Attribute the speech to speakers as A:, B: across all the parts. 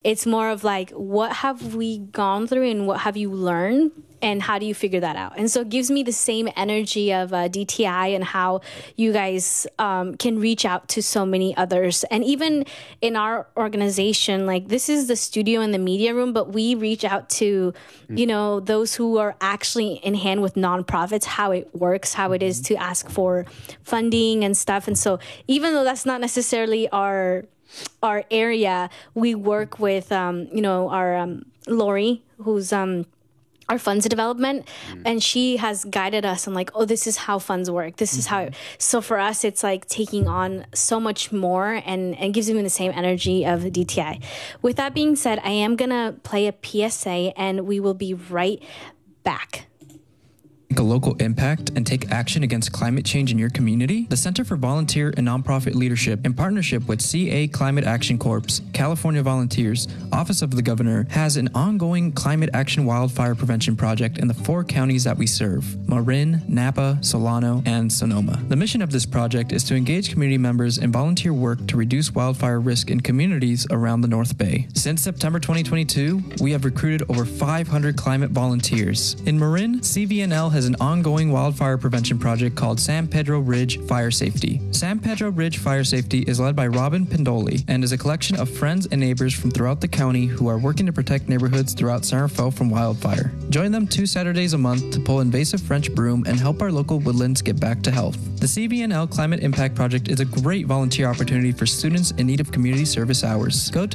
A: It's more of like, what have we gone through and what have you learned and how do you figure that out? And so it gives me the same energy of DTI and how you guys can reach out to so many others. And even in our organization, like this is the studio and the media room, but we reach out to, you know, those who are actually in hand with nonprofits, how it works, how it is to ask for funding and stuff. And so even though that's not necessarily our area, we work with our Lori, who's our funds development, and she has guided us on like, oh, this is how funds work, this is how so for us it's like taking on so much more and gives me the same energy of DTI. With that being said, I am gonna play a PSA and we will be right back.
B: Make a local impact and take action against climate change in your community? The Center for Volunteer and Nonprofit Leadership, in partnership with CA Climate Action Corps, California Volunteers, Office of the Governor, has an ongoing climate action wildfire prevention project in the 4 counties that we serve: Marin, Napa, Solano, and Sonoma. The mission of this project is to engage community members in volunteer work to reduce wildfire risk in communities around the North Bay. Since September 2022, we have recruited over 500 climate volunteers. In Marin, CVNL has an ongoing wildfire prevention project called San Pedro Ridge Fire Safety. San Pedro Ridge Fire Safety is led by Robin Pendoli and is a collection of friends and neighbors from throughout the county who are working to protect neighborhoods throughout San Rafael from wildfire. Join them 2 Saturdays a month to pull invasive French broom and help our local woodlands get back to health. The CVNL Climate Impact Project is a great volunteer opportunity for students in need of community service hours. Go to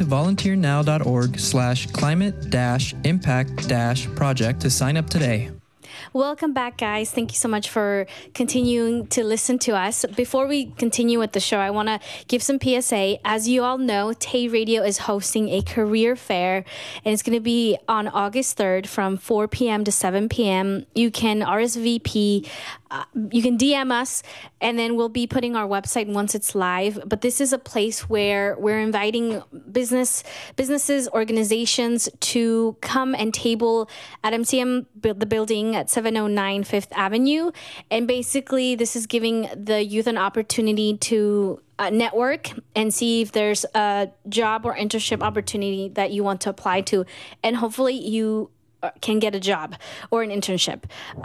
B: volunteernow.org/climate-impact-project to sign up today.
A: Welcome back, guys. Thank you so much for continuing to listen to us. Before we continue with the show, I want to give some PSA. As you all know, Tay Radio is hosting a career fair, and it's going to be on August 3rd from 4 p.m. to 7 p.m. You can RSVP. You can DM us, and then we'll be putting our website once it's live. But this is a place where we're inviting businesses, organizations to come and table at MCM, the building at 709 Fifth Avenue. And basically, this is giving the youth an opportunity to network and see if there's a job or internship opportunity that you want to apply to. And hopefully you can get a job or an internship.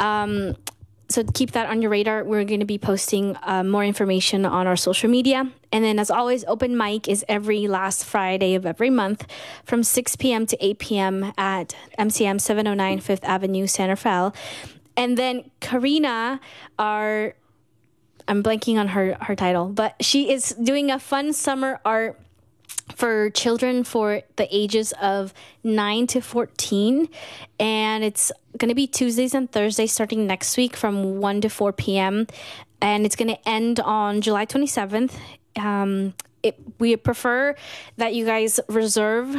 A: So keep that on your radar. We're going to be posting more information on our social media. And then, as always, open mic is every last Friday of every month from 6 p.m. to 8 p.m. at MCM 709 Fifth Avenue, San Rafael. And then Karina, I'm blanking on her title, but she is doing a fun summer art for children for the ages of 9 to 14. And it's going to be Tuesdays and Thursdays starting next week from 1 to 4 p.m. And it's going to end on July 27th. We prefer that you guys reserve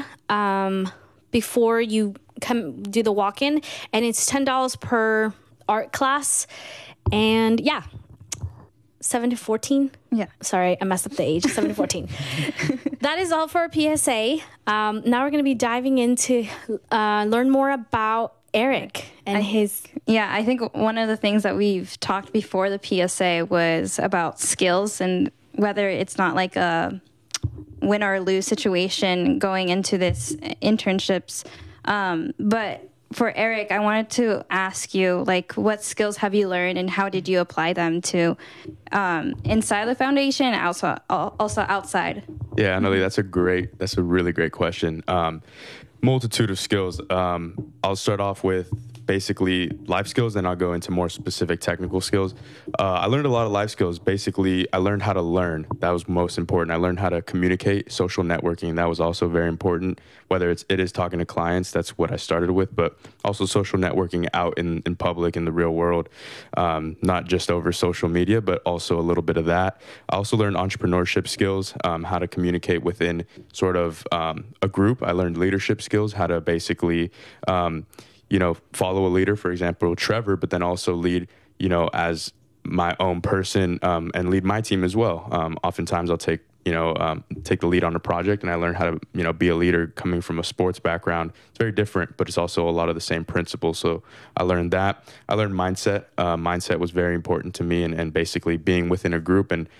A: before you come do the walk-in. And it's $10 per art class. And yeah. 7 to 14?
C: Yeah.
A: Sorry, I messed up the age. 7 to 14. That is all for our PSA. Now we're going to be diving into learn more about Eric and his...
C: Yeah, I think one of the things that we've talked before the PSA was about skills and whether it's not like a win or lose situation going into this internships. But for Eric, I wanted to ask you, like, what skills have you learned and how did you apply them to inside the foundation and also outside?
D: Yeah, Annalie, that's a really great question. Multitude of skills. I'll start off with basically life skills, then I'll go into more specific technical skills. I learned a lot of life skills. Basically, I learned how to learn. That was most important. I learned how to communicate, social networking. That was also very important, whether it is talking to clients. That's what I started with, but also social networking out in public, in the real world, not just over social media, but also a little bit of that. I also learned entrepreneurship skills, how to communicate within sort of a group. I learned leadership skills, how to basically follow a leader, for example, Trevor, but then also lead, as my own person and lead my team as well. Oftentimes I'll take the lead on a project, and I learned how to, be a leader coming from a sports background. It's very different, but it's also a lot of the same principles. So I learned that. I learned mindset. Mindset was very important to me, and basically being within a group and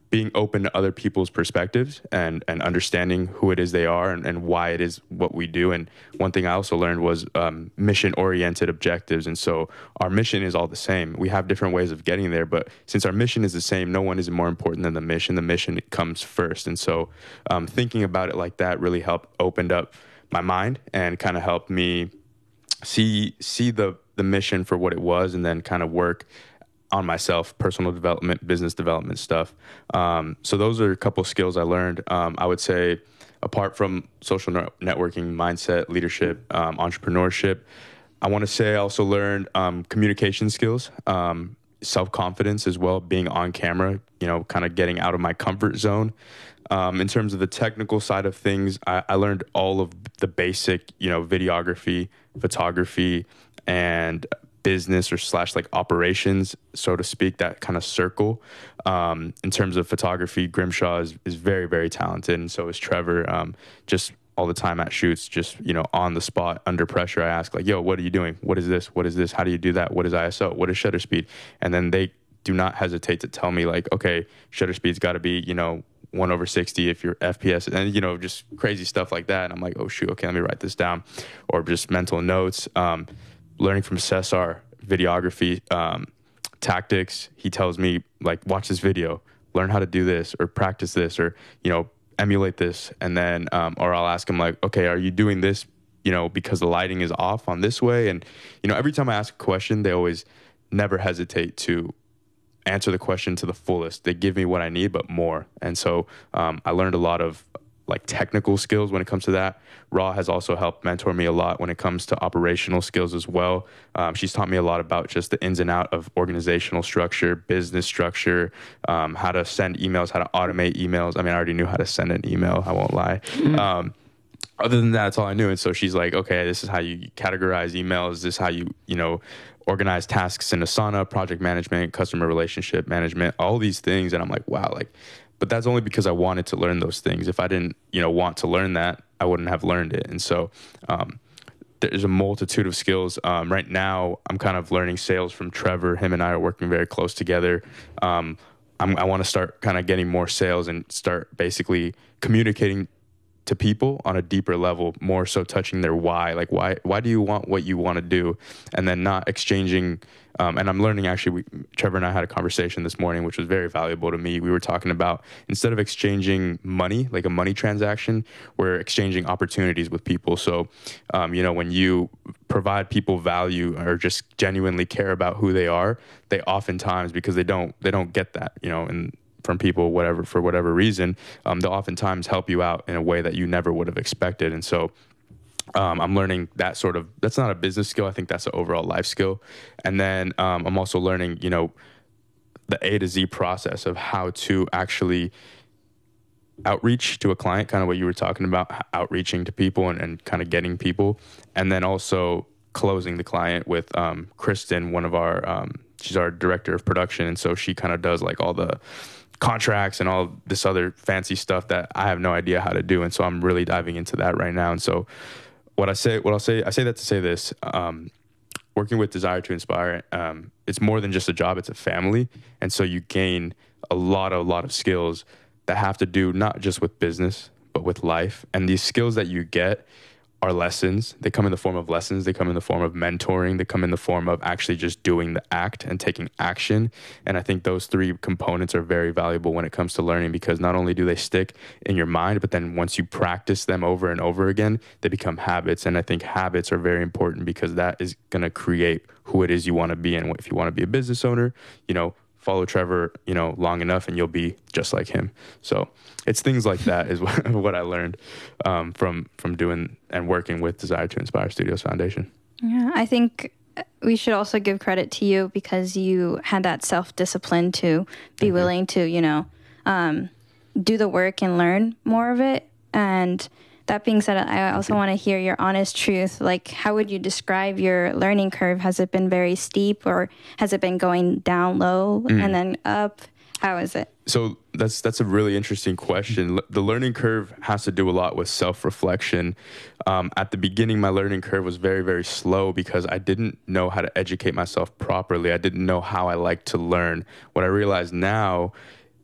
D: being open to other people's perspectives and understanding who it is they are and why it is what we do. And one thing I also learned was mission-oriented objectives. And so our mission is all the same. We have different ways of getting there, but since our mission is the same, no one is more important than the mission. The mission comes first. And so thinking about it like that really opened up my mind and kind of helped me see the mission for what it was, and then kind of work on myself, personal development, business development stuff. So those are a couple of skills I learned. I would say apart from social networking, mindset, leadership, entrepreneurship, I want to say I also learned communication skills, self-confidence as well, being on camera, kind of getting out of my comfort zone. In terms of the technical side of things, I learned all of the basic, videography, photography, and business or / like operations, so to speak, that kind of circle. In terms of photography, Grimshaw is very, very talented, and so is Trevor. Just all the time at shoots, just, on the spot, under pressure, I ask like, yo, what are you doing? What is this? What is this? How do you do that? What is ISO? What is shutter speed? And then they do not hesitate to tell me like, okay, shutter speed's got to be, 1/60 if your FPS, and just crazy stuff like that. And I'm like, oh shoot, okay, let me write this down, or just mental notes. Learning from Cesar, videography, tactics. He tells me like, watch this video, learn how to do this, or practice this, or emulate this, and then or I'll ask him like, okay, are you doing this, because the lighting is off on this way? And every time I ask a question, they always never hesitate to answer the question to the fullest. They give me what I need, but more. And so I learned a lot of like technical skills when it comes to that. Ra has also helped mentor me a lot when it comes to operational skills as well. She's taught me a lot about just the ins and out of organizational structure, business structure, how to send emails, how to automate emails. I mean, I already knew how to send an email, I won't lie. Other than that, that's all I knew. And so she's like, okay, this is how you categorize emails. This is how you, organize tasks in Asana, project management, customer relationship management, all these things. And I'm like, wow, but that's only because I wanted to learn those things. If I didn't, want to learn that, I wouldn't have learned it. And so there's a multitude of skills. Right now, I'm kind of learning sales from Trevor. Him and I are working very close together. I want to start kind of getting more sales and start basically communicating to people on a deeper level, more so touching their why. Like, why do you want what you want to do? And then not exchanging. And I'm learning, actually, Trevor and I had a conversation this morning, which was very valuable to me. We were talking about, instead of exchanging money, like a money transaction, we're exchanging opportunities with people. So, when you provide people value or just genuinely care about who they are, they oftentimes, because they don't get that, and from people, for whatever reason, they'll oftentimes help you out in a way that you never would have expected. And so I'm learning that's not a business skill. I think that's an overall life skill. And then I'm also learning, the A to Z process of how to actually outreach to a client, kind of what you were talking about, outreaching to people and kind of getting people. And then also closing the client with Kristen, one of our, she's our director of production. And so she kind of does like all the contracts and all this other fancy stuff that I have no idea how to do. And so I'm really diving into that right now. And so I say that to say this, working with Desire to Inspire, it's more than just a job, it's a family. And so you gain a lot of skills that have to do not just with business, but with life. And these skills that you get are lessons. They come in the form of lessons. They come in the form of mentoring. They come in the form of actually just doing the act and taking action. And I think those three components are very valuable when it comes to learning, because not only do they stick in your mind, but then once you practice them over and over again, they become habits. And I think habits are very important, because that is going to create who it is you want to be. And if you want to be a business owner, follow Trevor, long enough and you'll be just like him. So it's things like that is what I learned from doing and working with Desire to Inspire Studios Foundation.
C: Yeah, I think we should also give credit to you, because you had that self-discipline to be willing to, do the work and learn more of it. And that being said, I also want to hear your honest truth. Like, how would you describe your learning curve? Has it been very steep, or has it been going down low and then up? How is it?
D: So that's a really interesting question. The learning curve has to do a lot with self-reflection. At the beginning, my learning curve was very, very slow, because I didn't know how to educate myself properly. I didn't know how I like to learn. What I realize now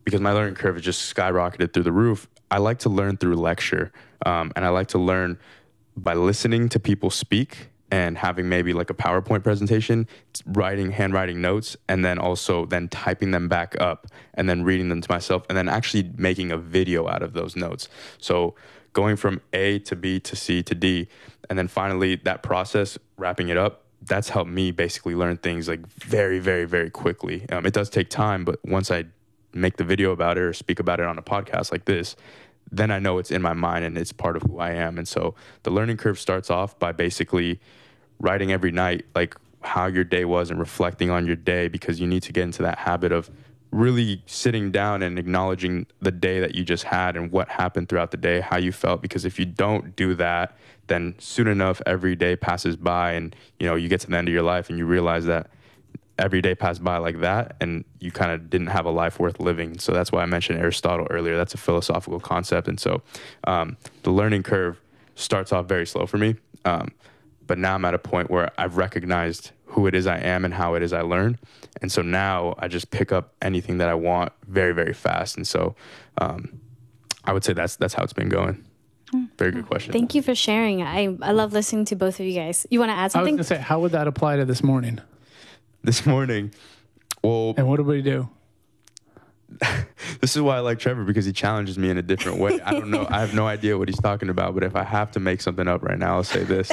D: because my learning curve has just skyrocketed through the roof, I like to learn through lecture. And I like to learn by listening to people speak and having maybe like a PowerPoint presentation, handwriting notes, and then also then typing them back up and then reading them to myself and then actually making a video out of those notes. So going from A to B to C to D, and then finally that process, wrapping it up, that's helped me basically learn things like very, very, very quickly. It does take time, but once I make the video about it or speak about it on a podcast like this, then I know it's in my mind and it's part of who I am. And so the learning curve starts off by basically writing every night, like how your day was and reflecting on your day, because you need to get into that habit of really sitting down and acknowledging the day that you just had and what happened throughout the day, how you felt. Because if you don't do that, then soon enough, every day passes by and, you know, you get to the end of your life and you realize that every day passed by like that and you kind of didn't have a life worth living. So that's why I mentioned Aristotle earlier. That's a philosophical concept. And so the learning curve starts off very slow for me. But now I'm at a point where I've recognized who it is I am and how it is I learn. And so now I just pick up anything that I want very, very fast. And so I would say that's how it's been going. Very good question.
A: Thank you for sharing. I love listening to both of you guys. You want to add something?
E: I was going to say, how would that apply to this morning?
D: This morning, well...
E: And what did we do?
D: This is why I like Trevor, because he challenges me in a different way. I don't know. I have no idea what he's talking about, but if I have to make something up right now, I'll say this.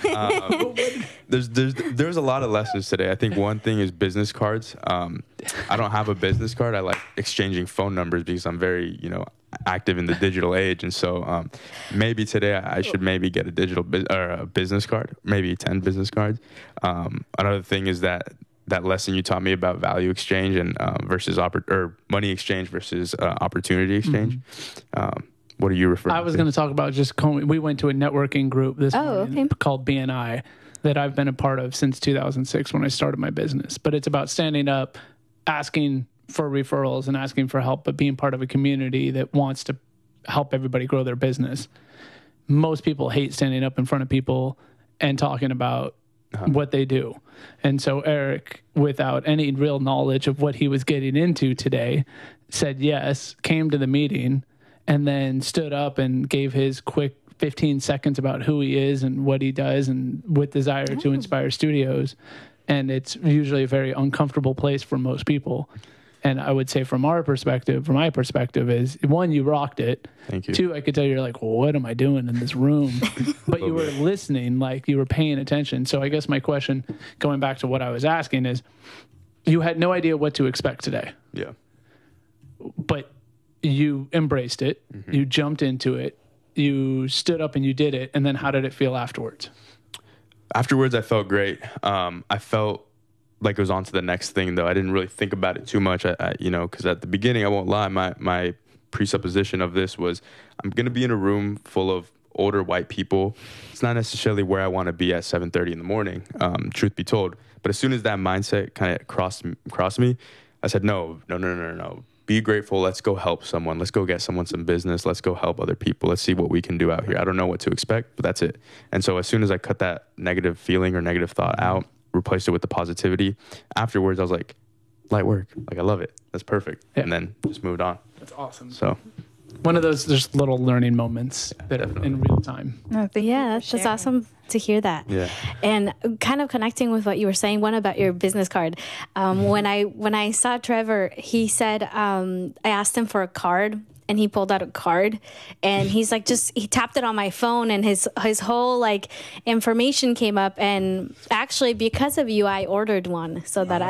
D: There's a lot of lessons today. I think one thing is business cards. I don't have a business card. I like exchanging phone numbers because I'm very, active in the digital age. And so maybe today I should maybe get a business card, maybe 10 business cards. Another thing is that lesson you taught me about value exchange and versus money exchange versus opportunity exchange. Mm-hmm. What are you referring to?
E: I was going to talk about we went to a networking group this morning called BNI that I've been a part of since 2006 when I started my business. But it's about standing up, asking for referrals and asking for help, but being part of a community that wants to help everybody grow their business. Most people hate standing up in front of people and talking about what they do. And so Eric, without any real knowledge of what he was getting into today, said yes, came to the meeting, and then stood up and gave his quick 15 seconds about who he is and what he does, and with desire to inspire studios. And it's usually a very uncomfortable place for most people. And I would say from my perspective is, one, you rocked it.
D: Thank you.
E: Two, I could tell you're like, well, what am I doing in this room? But you were listening, like you were paying attention. So I guess my question, going back to what I was asking, is you had no idea what to expect today.
D: Yeah.
E: But you embraced it. Mm-hmm. You jumped into it. You stood up and you did it. And then how did it feel afterwards?
D: Afterwards, I felt great. I felt like it was on to the next thing, though. I didn't really think about it too much, because at the beginning, I won't lie, my presupposition of this was I'm going to be in a room full of older white people. It's not necessarily where I want to be at 7:30 in the morning, truth be told. But as soon as that mindset kind of crossed me, I said, no. Be grateful. Let's go help someone. Let's go get someone some business. Let's go help other people. Let's see what we can do out here. I don't know what to expect, but that's it. And so as soon as I cut that negative feeling or negative thought out, replaced it with the positivity, afterwards I was like, light work. Like, I love it. That's perfect. Yeah. And then just moved on.
E: That's awesome.
D: So
E: one of those just little learning moments that are in real time.
A: That's awesome to hear that.
D: Yeah.
A: And kind of connecting with what you were saying, one about your business card. When I saw Trevor, he said, I asked him for a card, and he pulled out a card, and he's like, he tapped it on my phone, and his whole information came up. And actually, because of you, I ordered one so that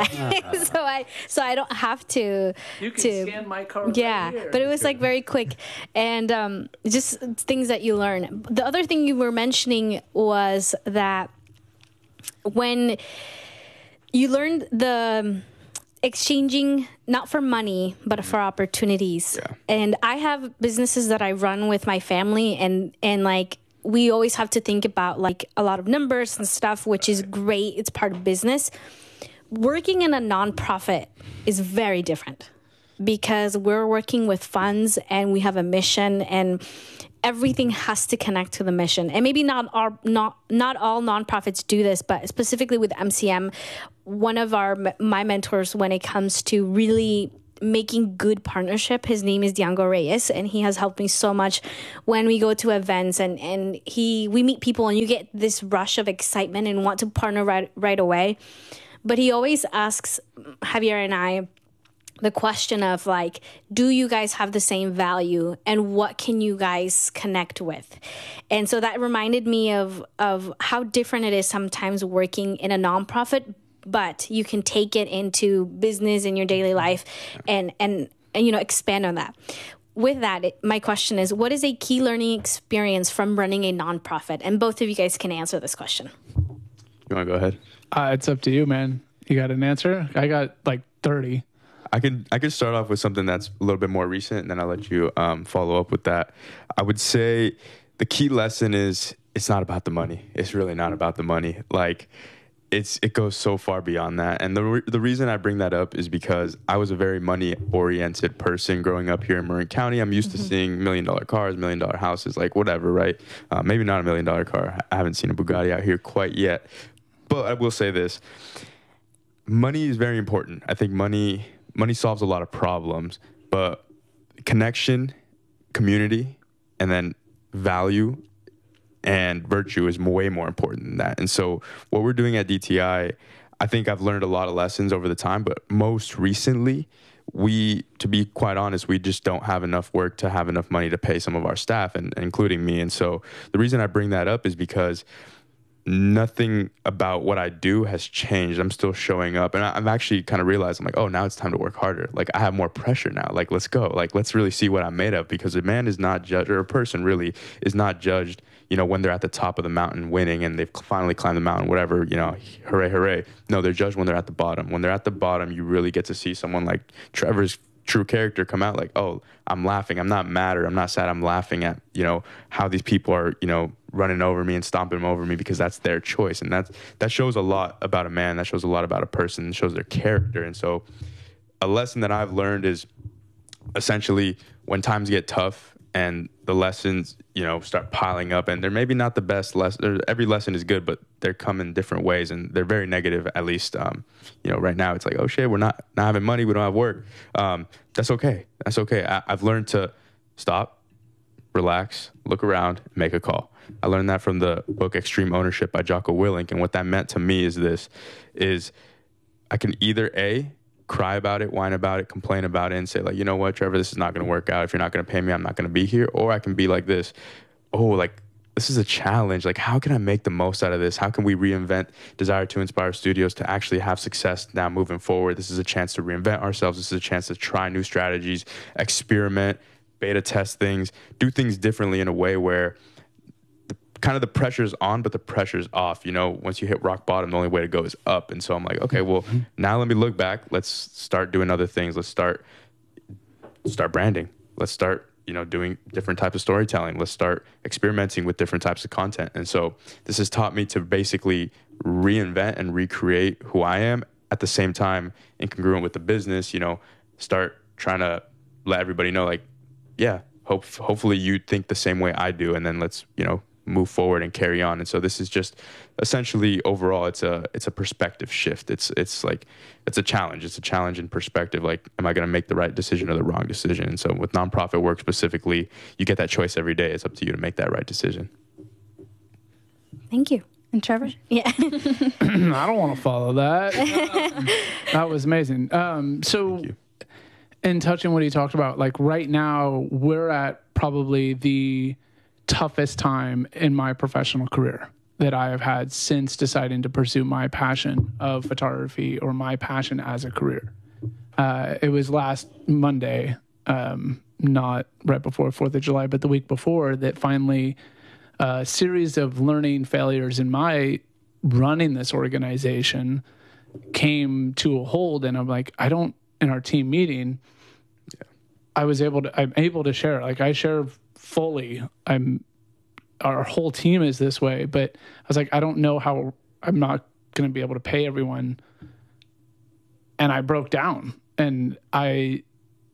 A: so I don't have to.
E: You can scan my card.
A: Yeah,
E: right here.
A: But it was very quick, and just things that you learn. The other thing you were mentioning was that when you learned the exchanging, not for money, but for opportunities.
D: Yeah.
A: And I have businesses that I run with my family, and we always have to think about a lot of numbers and stuff, which is great. It's part of business. Working in a nonprofit is very different because we're working with funds and we have a mission, and everything has to connect to the mission. And maybe not all nonprofits do this, but specifically with MCM, one of my mentors, when it comes to really making good partnership. His name is Django Reyes, and he has helped me so much when we go to events and we meet people and you get this rush of excitement and want to partner right away. But he always asks Javier and I the question of like, do you guys have the same value and what can you guys connect with? And so that reminded me of how different it is sometimes working in a nonprofit, but you can take it into business in your daily life and expand on that. With that, my question is, what is a key learning experience from running a nonprofit? And both of you guys can answer this question.
D: You want to go ahead?
E: It's up to you, man. You got an answer? I got like 30.
D: I could start off with something that's a little bit more recent, and then I'll let you follow up with that. I would say the key lesson is it's not about the money. It's really not about the money. Like, it goes so far beyond that. And the reason I bring that up is because I was a very money-oriented person growing up here in Marin County. I'm used to seeing $1 million cars, $1 million houses, like whatever, right? Maybe not $1 million car. I haven't seen a Bugatti out here quite yet. But I will say this. Money is very important. I think money solves a lot of problems, but connection, community, and then value and virtue is way more important than that. And so what we're doing at DTI, I think I've learned a lot of lessons over the time, but most recently, to be quite honest, we just don't have enough work to have enough money to pay some of our staff, and including me. And so the reason I bring that up is because nothing about what I do has changed. I'm still showing up, and I've actually kind of realized, I'm like, oh, now it's time to work harder. Like, I have more pressure now. Like, let's go. Like, let's really see what I'm made of, because a man is not judged, or a person really is not judged, when they're at the top of the mountain winning and they've finally climbed the mountain, whatever, hooray, hooray. No, they're judged when they're at the bottom. When they're at the bottom, you really get to see someone like Trevor's true character come out, like, oh, I'm laughing. I'm not mad or I'm not sad. I'm laughing at, how these people are, running over me and stomping over me, because that's their choice. And that shows a lot about a man. That shows a lot about a person. It shows their character. And so a lesson that I've learned is essentially when times get tough and the lessons, start piling up, and they're maybe not the best lesson. Every lesson is good, but they come in different ways, and they're very negative. At least, right now it's like, oh shit, we're not having money. We don't have work. That's okay. That's okay. I've learned to stop, relax, look around, make a call. I learned that from the book Extreme Ownership by Jocko Willink. And what that meant to me is I can either A, cry about it, whine about it, complain about it, and say, like, you know what, Trevor, this is not going to work out. If you're not going to pay me, I'm not going to be here. Or I can be like this. Oh, like, this is a challenge. Like, how can I make the most out of this? How can we reinvent Desire to Inspire Studios to actually have success now moving forward? This is a chance to reinvent ourselves. This is a chance to try new strategies, experiment, beta test things, do things differently in a way where the pressure's on, but the pressure's off. Once you hit rock bottom, the only way to go is up. And so I'm like, okay, well, now let me look back. Let's start doing other things. Let's start branding. Let's start, doing different types of storytelling. Let's start experimenting with different types of content. And so this has taught me to basically reinvent and recreate who I am, at the same time, incongruent with the business, start trying to let everybody know, like, yeah, hopefully you think the same way I do. And then let's, move forward and carry on. And so this is just essentially, overall, it's a perspective shift. It's a challenge. It's a challenge in perspective. Like, am I going to make the right decision or the wrong decision? And so with nonprofit work specifically, you get that choice every day. It's up to you to make that right decision.
A: Thank you. And Trevor? Yeah.
E: I don't want to follow that. That was amazing. So in touching what he talked about, like right now we're at probably the toughest time in my professional career that I have had since deciding to pursue my passion of photography, or my passion as a career. It was last Monday, not right before 4th of July, but the week before, that finally a series of learning failures in my running this organization came to a hold. And I'm like, in our team meeting, I'm able to share, like, I share fully. Our whole team is this way, but I was like, I don't know how I'm not going to be able to pay everyone. And I broke down, and it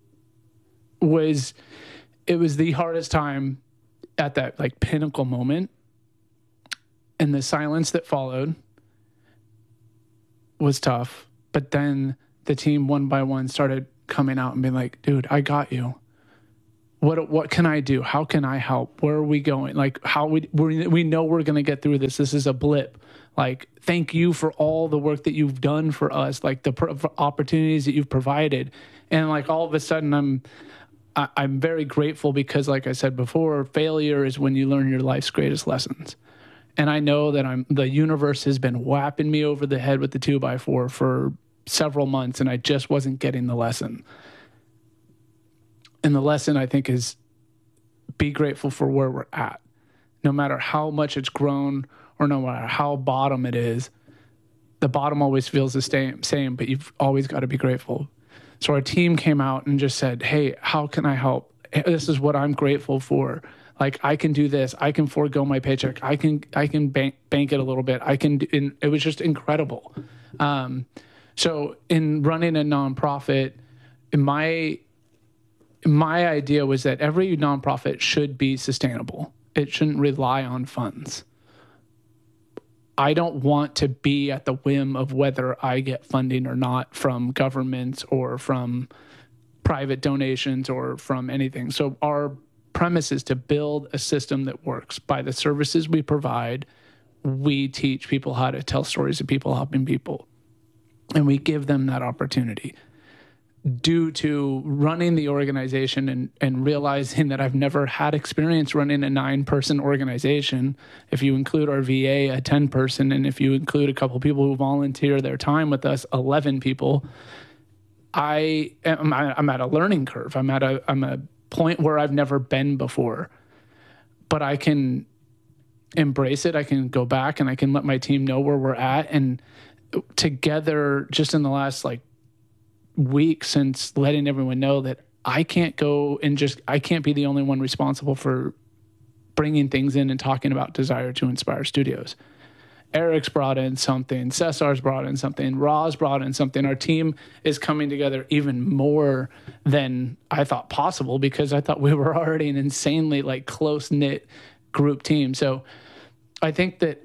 E: was the hardest time at that, like, pinnacle moment. And the silence that followed was tough. But then the team one by one started coming out and being like, dude, I got you. What can I do? How can I help? Where are we going? Like, we know we're going to get through this. This is a blip. Like, thank you for all the work that you've done for us, like the opportunities that you've provided. And like all of a sudden I'm very grateful because, like I said before, failure is when you learn your life's greatest lessons. And I know that the universe has been whapping me over the head with the 2x4 for several months, and I just wasn't getting the lesson. And the lesson, I think, is be grateful for where we're at. No matter how much it's grown or no matter how bottom it is, the bottom always feels the same, but you've always got to be grateful. So our team came out and just said, hey, how can I help? This is what I'm grateful for. Like, I can do this. I can forego my paycheck. I can bank it a little bit. It was just incredible. So in running a nonprofit, my idea was that every nonprofit should be sustainable. It shouldn't rely on funds. I don't want to be at the whim of whether I get funding or not from governments or from private donations or from anything. So our premise is to build a system that works. By the services we provide, we teach people how to tell stories of people helping people. And we give them that opportunity. Due to running the organization and realizing that I've never had experience running a 9-person organization, if you include our VA, a 10-person, and if you include a couple of people who volunteer their time with us, 11 people, I'm at a learning curve. I'm a point where I've never been before, but I can embrace it. I can go back and I can let my team know where we're at. And together, just in the last week since letting everyone know that I can't be the only one responsible for bringing things in and talking about Desire to Inspire Studios. Eric's brought in something, Cesar's brought in something, Ra's brought in something. Our team is coming together even more than I thought possible because I thought we were already an insanely close-knit group team. So I think that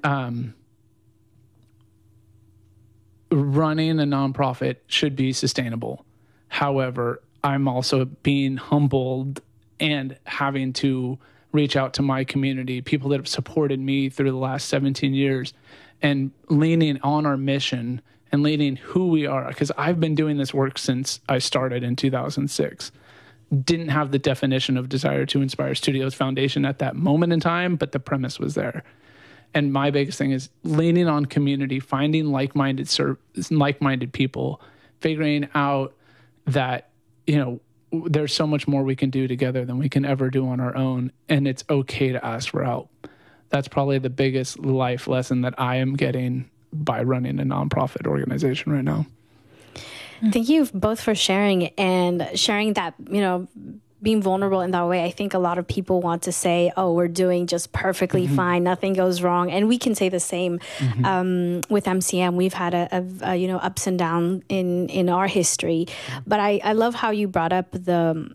E: running a nonprofit should be sustainable. However, I'm also being humbled and having to reach out to my community, people that have supported me through the last 17 years, and leaning on our mission and leaning who we are. Because I've been doing this work since I started in 2006. Didn't have the definition of Desire to Inspire Studios Foundation at that moment in time, but the premise was there. And my biggest thing is leaning on community, finding like-minded people, figuring out that, there's so much more we can do together than we can ever do on our own. And it's okay to ask for help. That's probably the biggest life lesson that I am getting by running a nonprofit organization right now.
A: Thank you both for sharing that, being vulnerable in that way. I think a lot of people want to say, oh, we're doing just perfectly fine. Nothing goes wrong. And we can say the same with MCM. We've had a ups and downs in our history. But I love how you brought up the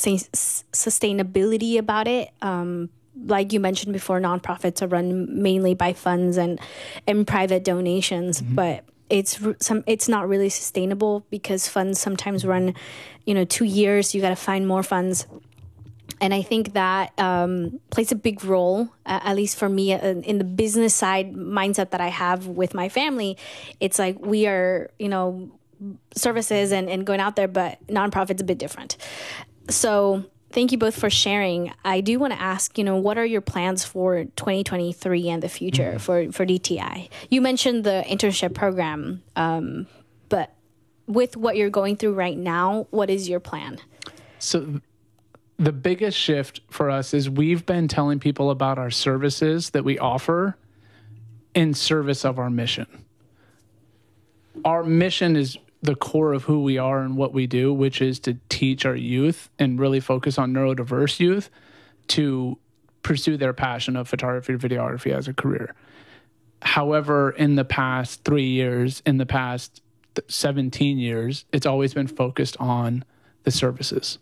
A: sustainability about it. Like you mentioned before, nonprofits are run mainly by funds and private donations, but it's not really sustainable because funds sometimes run, 2 years. You got to find more funds. And I think that plays a big role, at least for me, in the business side mindset that I have with my family. It's like we are, services and going out there, but nonprofit's a bit different. So thank you both for sharing. I do want to ask, what are your plans for 2023 and the future for DTI? You mentioned the internship program, but with what you're going through right now, what is your plan?
E: So the biggest shift for us is we've been telling people about our services that we offer in service of our mission. Our mission is the core of who we are and what we do, which is to teach our youth and really focus on neurodiverse youth to pursue their passion of photography or videography as a career. However, in the past 3 years, in the past 17 years, it's always been focused on the services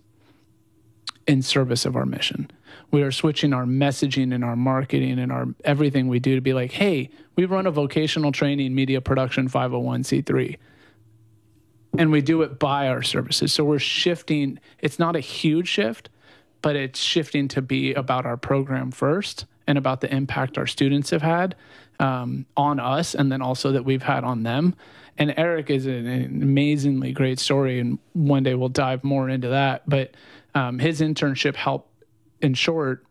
E: in service of our mission. We are switching our messaging and our marketing and our everything we do to be like, hey, we run a vocational training media production 501c3. and we do it by our services. So we're shifting. It's not a huge shift, but it's shifting to be about our program first and about the impact our students have had on us, and then also that we've had on them. And Eric is an amazingly great story, and one day we'll dive more into that. But his internship helped, in short,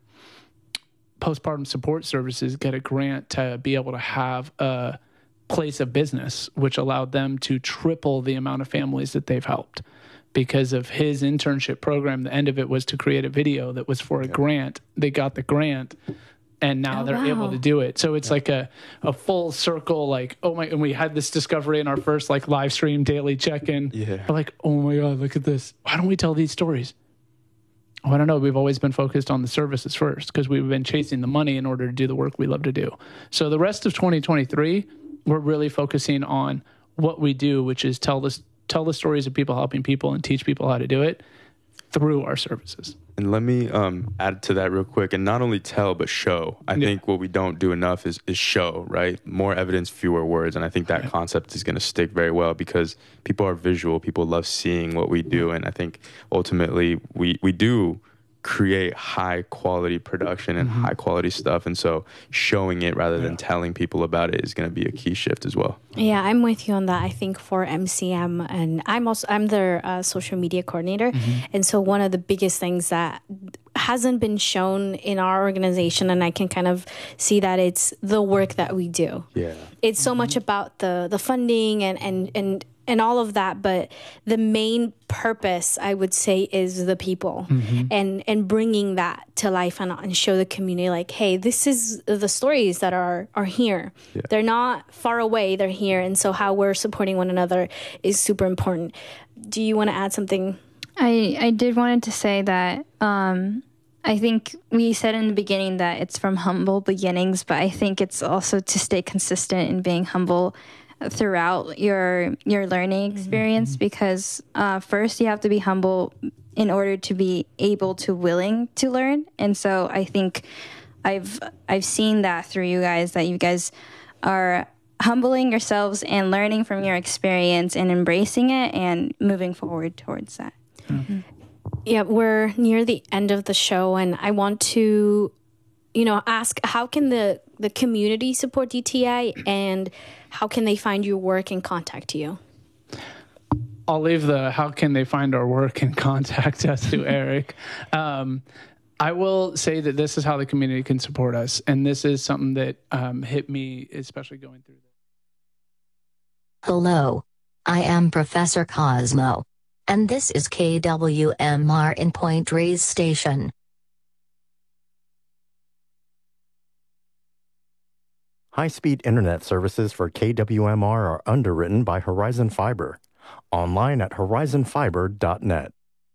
E: postpartum support services get a grant to be able to have a place of business, which allowed them to triple the amount of families that they've helped. Because of his internship program, the end of it was to create a video that was for a grant. They got the grant, and now they're able to do it. So it's like a full circle, like, oh my, and we had this discovery in our first like live stream daily check-in. Yeah. We're like, oh my God, look at this. Why don't we tell these stories? Oh, I don't know. We've always been focused on the services first because we've been chasing the money in order to do the work we love to do. So the rest of 2023, we're really focusing on what we do, which is tell the stories of people helping people and teach people how to do it through our services.
D: And let me add to that real quick, and not only tell, but show. I think what we don't do enough is show, right? More evidence, fewer words. And I think that concept is going to stick very well because people are visual. People love seeing what we do. And I think ultimately we do create high quality production and high quality stuff, and so showing it rather than telling people about it is going to be a key shift as well.
A: Yeah, I'm with you on that. I think for MCM, and I'm their social media coordinator, and so one of the biggest things that hasn't been shown in our organization, and I can kind of see that it's the work that we do. Yeah, it's so much about the funding and all of that, but the main purpose, I would say, is the people and bringing that to life and show the community like, hey, this is the stories that are here. Yeah. They're not far away, they're here. And so how we're supporting one another is super important. Do you want to add something?
C: I did wanted to say that I think we said in the beginning that it's from humble beginnings, but I think it's also to stay consistent in being humble throughout your learning experience, because first you have to be humble in order to be able to willing to learn. And so I think I've seen that through you guys, that you guys are humbling yourselves and learning from your experience and embracing it and moving forward towards that.
A: Yeah, we're near the end of the show, and I want to ask, how can the community support DTI, and how can they find your work and contact you?
E: I'll leave the how can they find our work and contact us to Eric. I will say that this is how the community can support us, and this is something that hit me, especially going through this.
F: Hello. I am Professor Cosmo, and this is KWMR in Point Reyes Station.
G: High-speed internet services for KWMR are underwritten by Horizon Fiber. Online at horizonfiber.net.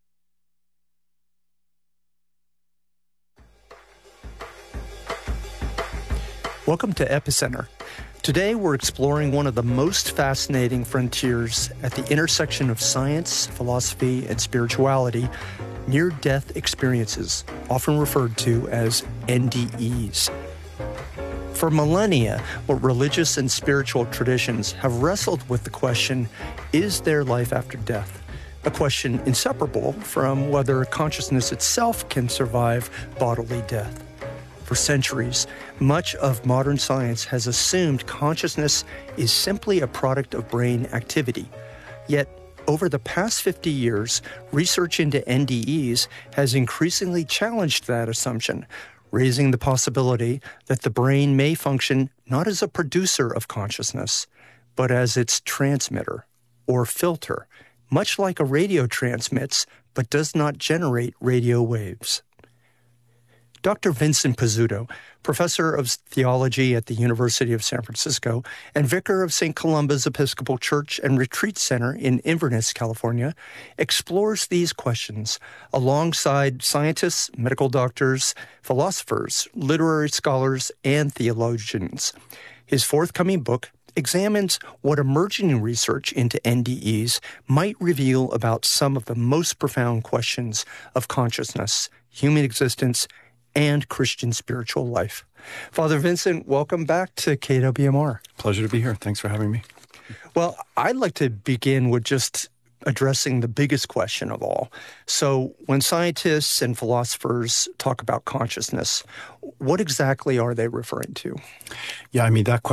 H: Welcome to Epicenter. Today we're exploring one of the most fascinating frontiers at the intersection of science, philosophy, and spirituality, near-death experiences, often referred to as NDEs. For millennia, what religious and spiritual traditions have wrestled with the question, is there life after death? A question inseparable from whether consciousness itself can survive bodily death. For centuries, much of modern science has assumed consciousness is simply a product of brain activity. Yet, over the past 50 years, research into NDEs has increasingly challenged that assumption, raising the possibility that the brain may function not as a producer of consciousness, but as its transmitter or filter, much like a radio transmits but does not generate radio waves. Dr. Vincent Pizzuto, professor of theology at the University of San Francisco and vicar of St. Columba's Episcopal Church and Retreat Center in Inverness, California, explores these questions alongside scientists, medical doctors, philosophers, literary scholars, and theologians. His forthcoming book examines what emerging research into NDEs might reveal about some of the most profound questions of consciousness, human existence, and Christian spiritual life. Father Vincent, welcome back to KWMR.
I: Pleasure to be here. Thanks for having me.
H: Well, I'd like to begin with just addressing the biggest question of all. So when scientists and philosophers talk about consciousness, what exactly are they referring to?
I: Yeah, I mean, that question